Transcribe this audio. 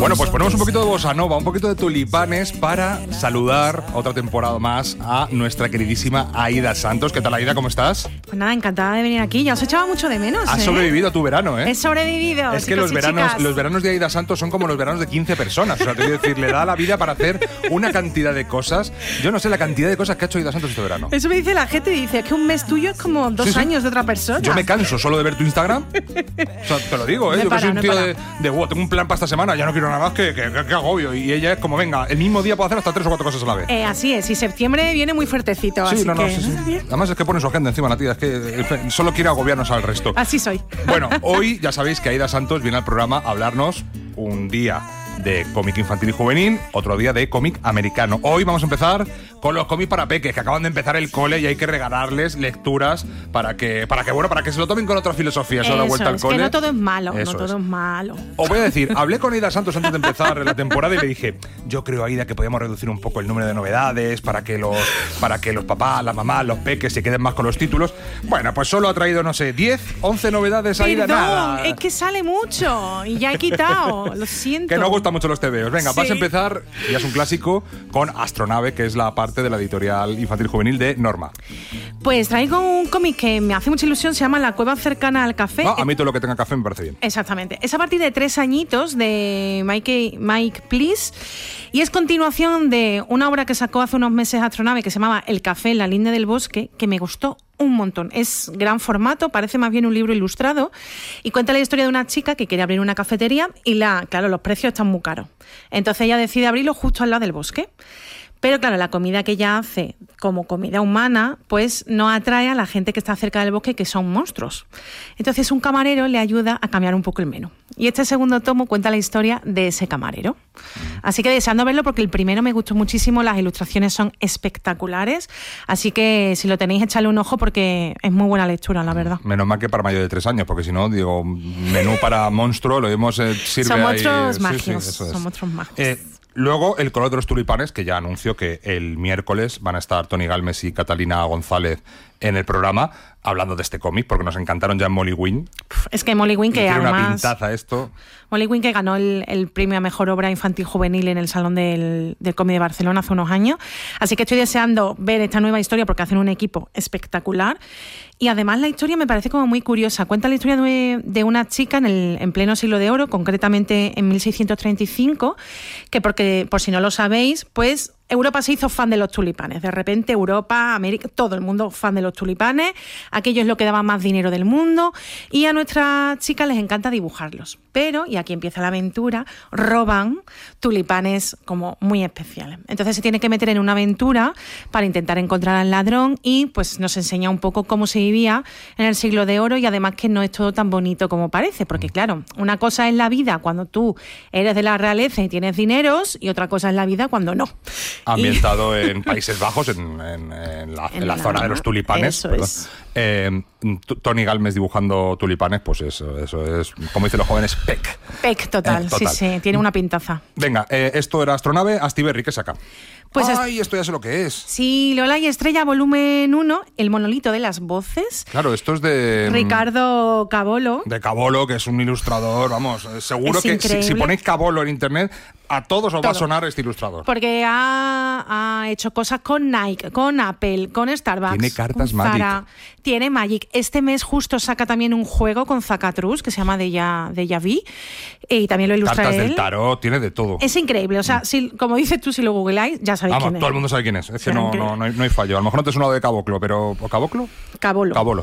Bueno, pues ponemos un poquito de bossa nova, un poquito de Tulipanes para saludar otra temporada más a nuestra queridísima Aida Santos. ¿Qué tal, Aida? ¿Cómo estás? Pues nada, encantada de venir aquí. Ya os echaba mucho de menos. Has sobrevivido a tu verano, ¿eh? He sobrevivido. Es que los veranos de Aida Santos son como los veranos de 15 personas. O sea, te quiero decir, le da la vida para hacer una cantidad de cosas. Yo no sé la cantidad de cosas que ha hecho Aida Santos este verano. Eso me dice la gente, dice que un mes tuyo es como 2 años de otra persona. Yo me canso solo de ver tu Instagram. O sea, te lo digo, ¿eh? Yo que soy un tío de wow, tengo un plan para esta semana, ya no quiero nada más que agobio. Y ella es como, venga, el mismo día puedo hacer hasta 3 o 4 cosas a la vez. Así es, y septiembre viene muy fuertecito. Sí, así no, que, sí. Además es que pone su agenda encima la tía, es que solo quiere agobiarnos al resto. Así soy. Bueno, hoy ya sabéis que Aida Santos viene al programa a hablarnos un día de cómic infantil y juvenil, otro día de cómic americano. Hoy vamos a empezar con los cómics para peques, que acaban de empezar el cole y hay que regalarles lecturas para que se lo tomen con otra filosofía, eso la vuelta al cole. Que no todo es malo, eso no todo es malo. Os voy a decir, hablé con Aida Santos antes de empezar la temporada y le dije, yo creo, Aida, que podíamos reducir un poco el número de novedades para que los papás, las mamás, los peques se queden más con los títulos. Bueno, pues solo ha traído, no sé, 10, 11 novedades, Aida, nada. Es que sale mucho y ya he quitado, lo siento. Que no gustan mucho los TVOs. Venga, sí. Vas a empezar, ya es un clásico, con Astronave, que es la parte de la editorial infantil juvenil de Norma. Pues traigo un cómic que me hace mucha ilusión, se llama La cueva cercana al café. A mí todo lo que tenga café me parece bien. Exactamente. Es a partir de 3 añitos de Mike Please y es continuación de una obra que sacó hace unos meses Astronave que se llamaba El café en la linde del bosque, que me gustó un montón. Es gran formato, parece más bien un libro ilustrado y cuenta la historia de una chica que quiere abrir una cafetería y claro, los precios están muy caros. Entonces ella decide abrirlo justo al lado del bosque. Pero claro, la comida que ella hace como comida humana, pues no atrae a la gente que está cerca del bosque, que son monstruos. Entonces un camarero le ayuda a cambiar un poco el menú. Y este segundo tomo cuenta la historia de ese camarero. Así que deseando verlo porque el primero me gustó muchísimo, las ilustraciones son espectaculares. Así que si lo tenéis, echadle un ojo porque es muy buena lectura, la verdad. Menos mal que para mayor de 3 años, porque si no, digo, menú para monstruo, lo vemos, sirve son ahí. Monstruos mágicos, sí, son monstruos mágicos. Luego, El color de los tulipanes, que ya anunció que el miércoles van a estar Tony Galmes y Catalina González en el programa hablando de este cómic, porque nos encantaron ya en Molly Wynn. Es que Molly Wynn, que tiene además... una pintaza esto. Molly Wynn, que ganó el premio a Mejor Obra Infantil Juvenil en el Salón del Cómic de Barcelona hace unos años. Así que estoy deseando ver esta nueva historia porque hacen un equipo espectacular. Y además la historia me parece como muy curiosa. Cuenta la historia de una chica en pleno siglo de oro, concretamente en 1635, que porque, por si no lo sabéis, pues Europa se hizo fan de los tulipanes. De repente Europa, América, todo el mundo fan de los tulipanes. Aquello es lo que daba más dinero del mundo. Y a nuestras chicas les encanta dibujarlos. Pero, y aquí empieza la aventura, roban tulipanes como muy especiales. Entonces se tiene que meter en una aventura para intentar encontrar al ladrón y pues nos enseña un poco cómo se vivía en el siglo de oro y además que no es todo tan bonito como parece. Porque claro, una cosa es la vida cuando tú eres de la realeza y tienes dineros y otra cosa es la vida cuando no. Ambientado en Países Bajos, en la zona de los tulipanes. Eso es. Tony Galmes dibujando tulipanes, pues eso es, como dicen los jóvenes, pec. Pec total, sí, tiene una pintaza. Venga, esto era Astronave, Astiberri, ¿qué saca? Pues esto ya sé lo que es. Sí, Lola y Estrella, volumen 1, El monolito de las voces. Claro, esto es de... Ricardo Cabolo. De Cabolo, que es un ilustrador, vamos, seguro que si ponéis Cabolo en internet, a todos os va a sonar este ilustrador. Porque ha hecho cosas con Nike, con Apple, con Starbucks. Tiene cartas con Zara, Magic. Tiene Magic. Este mes justo saca también un juego con Zacatrus, que se llama Deja Vu, y también lo ilustra cartas él. del tarot, tiene de todo. Es increíble, o sea, como dices tú, si lo googleáis, ya sabéis quién es. Todo el mundo sabe quién es. Es que no hay fallo. A lo mejor no te suena de Caboclo, pero... ¿O Caboclo? Cabolo.